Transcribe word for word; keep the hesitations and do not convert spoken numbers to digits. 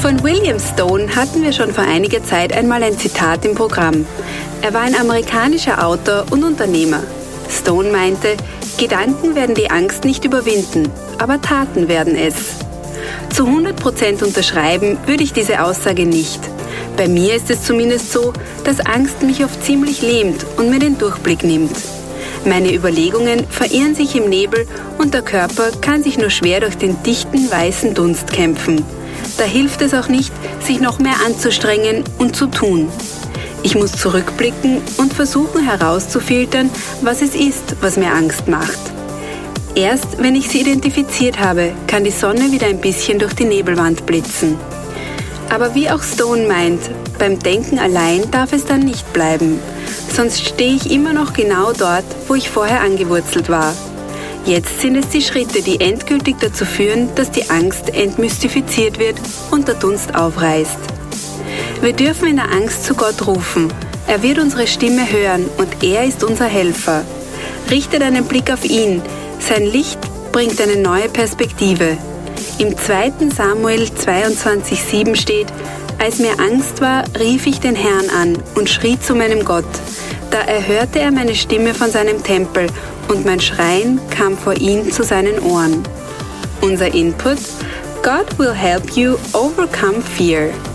Von William Stone hatten wir schon vor einiger Zeit einmal ein Zitat im Programm. Er war ein amerikanischer Autor und Unternehmer. Stone meinte, Gedanken werden die Angst nicht überwinden, aber Taten werden es. Zu hundert Prozent unterschreiben würde ich diese Aussage nicht. Bei mir ist es zumindest so, dass Angst mich oft ziemlich lähmt und mir den Durchblick nimmt. Meine Überlegungen verirren sich im Nebel und der Körper kann sich nur schwer durch den dichten weißen Dunst kämpfen. Da hilft es auch nicht, sich noch mehr anzustrengen und zu tun. Ich muss zurückblicken und versuchen herauszufiltern, was es ist, was mir Angst macht. Erst wenn ich sie identifiziert habe, kann die Sonne wieder ein bisschen durch die Nebelwand blitzen. Aber wie auch Stone meint, beim Denken allein darf es dann nicht bleiben. Sonst stehe ich immer noch genau dort, wo ich vorher angewurzelt war. Jetzt sind es die Schritte, die endgültig dazu führen, dass die Angst entmystifiziert wird und der Dunst aufreißt. Wir dürfen in der Angst zu Gott rufen. Er wird unsere Stimme hören und er ist unser Helfer. Richte deinen Blick auf ihn. Sein Licht bringt eine neue Perspektive. Im zweiten Samuel zweiundzwanzig sieben steht: Als mir Angst war, rief ich den Herrn an und schrie zu meinem Gott. Da erhörte er meine Stimme von seinem Tempel und mein Schreien kam vor ihm zu seinen Ohren. Unser Input: God will help you overcome fear.